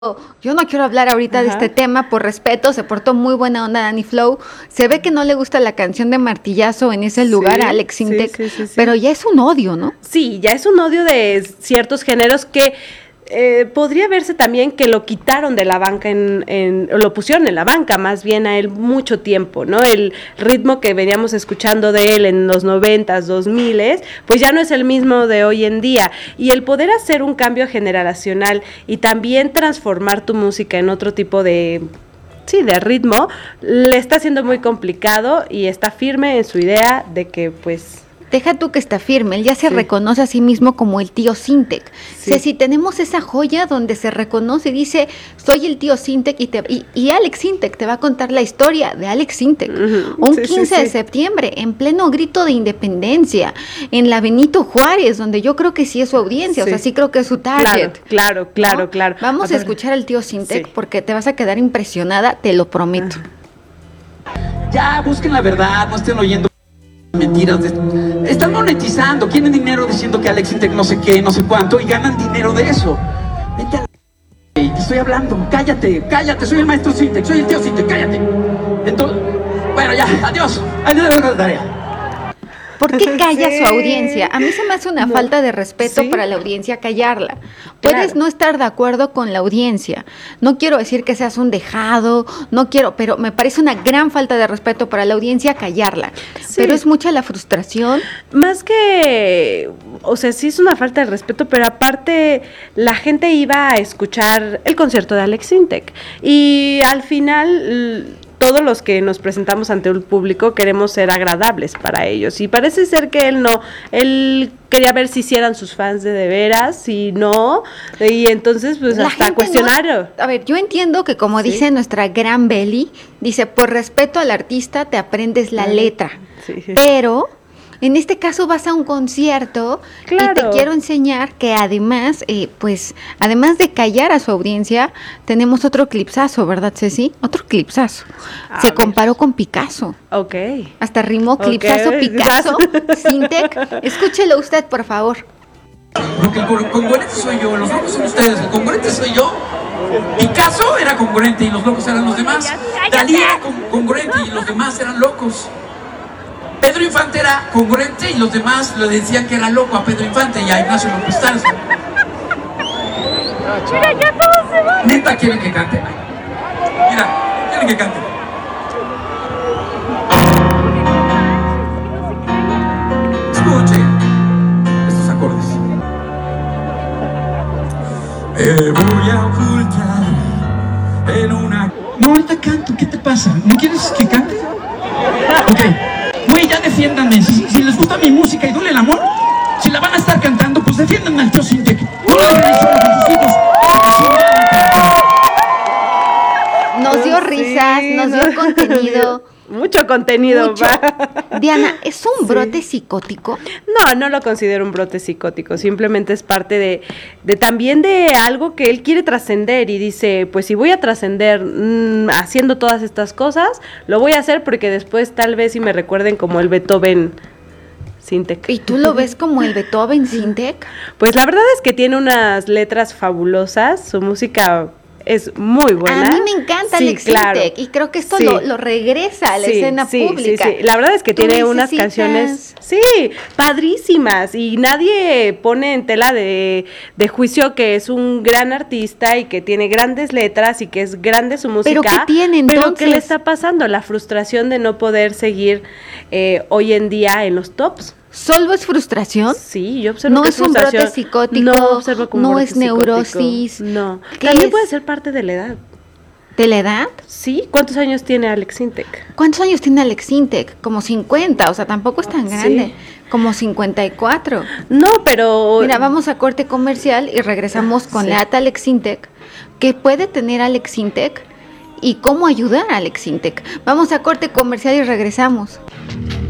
Yo no quiero hablar ahorita de Ajá. este tema por respeto, se portó muy buena onda Danny Flow, se ve que no le gusta la canción de Martillazo en ese lugar a Sí, Alex sí, Sintek, sí, sí, sí. pero ya es un odio, ¿no? Sí, ya es un odio de ciertos géneros que podría verse también que lo quitaron de la banca, o lo pusieron en la banca más bien a él mucho tiempo, ¿no? El ritmo que veníamos escuchando de él en los 90s, 2000s, pues ya no es el mismo de hoy en día. Y el poder hacer un cambio generacional y también transformar tu música en otro tipo de... Sí, de ritmo, le está haciendo muy complicado y está firme en su idea de que pues... Deja tú que está firme, él ya se Sí. reconoce a sí mismo como el tío Sintek. Sí. O sea, si tenemos esa joya donde se reconoce y dice, soy el tío Sintek y Alex Sintek te va a contar la historia de Alex Sintek. Un Sí, 15 sí, de sí. septiembre, en pleno grito de independencia, en la Benito Juárez, donde yo creo que sí es su audiencia, o sea, sí creo que es su target. Claro, ¿no? Vamos a escuchar al tío Sintek Sí. porque te vas a quedar impresionada, te lo prometo. Ya, busquen la verdad, no estén oyendo mentiras. Están monetizando, quieren dinero diciendo que Alex Sintek no sé qué, no sé cuánto, y ganan dinero de eso. Vete a la... Te estoy hablando, cállate, soy el maestro Sintek, soy el tío Sintek, cállate. Entonces, bueno, ya, adiós. Adiós, tarea. ¿Por qué calla Sí. su audiencia? A mí se me hace una No. falta de respeto Sí. para la audiencia callarla. Puedes Claro. no estar de acuerdo con la audiencia. No quiero decir que seas un dejado, no quiero, pero me parece una gran falta de respeto para la audiencia callarla. Sí. Pero es mucha la frustración. Más que, o sea, sí es una falta de respeto, pero aparte la gente iba a escuchar el concierto de Alex Sintek y al final todos los que nos presentamos ante el público queremos ser agradables para ellos y parece ser que él quería ver si hicieran sus fans de veras, si no, y entonces pues La hasta gente cuestionario. A ver, yo entiendo que como Sí. dice nuestra gran Beli, dice, por respeto al artista te aprendes la letra. Sí. Pero en este caso vas a un concierto y te Claro. quiero enseñar que además, pues, además de callar a su audiencia, tenemos otro clipsazo, ¿verdad, Ceci? Otro clipsazo. A Se ver. comparó con Picasso. Ok. Hasta rimó Ok. clipsazo, Picasso, Sintek. Escúchelo usted, por favor. Porque el congruente soy yo, los locos son ustedes, el congruente soy yo. Picasso era congruente y los locos eran los demás. Dalí era congruente y los demás eran locos. Pedro Infante era congruente y los demás le decían que era loco a Pedro Infante y a Ignacio López Tarso. Neta, ¿quieren que cante? Mira, ¿quieren que cante? Escuchen estos acordes. Me voy a ocultar en una... No, ahorita canto, ¿qué te pasa? ¿No quieres que cante? Ok. Güey, ya defiéndanme. Si les gusta mi música y duele el amor, si la van a estar cantando, pues defiéndanme al tío Sintek. No lo dejen ahí solo con sus hijos. Nos dio risas, nos dio contenido. Mucho contenido. Mucho. Va. Diana, ¿es un brote psicótico? No lo considero un brote psicótico, simplemente es parte de también de algo que él quiere trascender y dice, pues si voy a trascender haciendo todas estas cosas, lo voy a hacer porque después tal vez si me recuerden como el Beethoven Sintek. ¿Y tú lo ves como el Beethoven Sintek? Pues la verdad es que tiene unas letras fabulosas, su música es muy buena. A mí me encanta Sí, Alex claro. Sintek y creo que esto Sí. lo regresa a la escena pública. Sí. La verdad es que Tú tiene unas necesitas- canciones, sí, padrísimas y nadie pone en tela de juicio que es un gran artista y que tiene grandes letras y que es grande su música. ¿Pero qué tiene, Pero entonces? ¿qué le está pasando? La frustración de no poder seguir hoy en día en los tops. ¿Solo es frustración? Sí, yo observo No que es un brote frustración. psicótico, No observo como no brote es neurosis. psicótico. No. ¿Qué También es? puede ser parte de la edad. ¿De la edad? Sí. ¿Cuántos años tiene Alex Sintek? ¿Cuántos años tiene Alex Sintek? Como 50, o sea, tampoco es tan Sí. grande. Como 54. No, pero... Mira, vamos a corte comercial y regresamos con Sí. la edad de Alex Sintek. ¿Qué puede tener Alex Sintek? ¿Y cómo ayudar a Alex Sintek? Vamos a corte comercial y regresamos.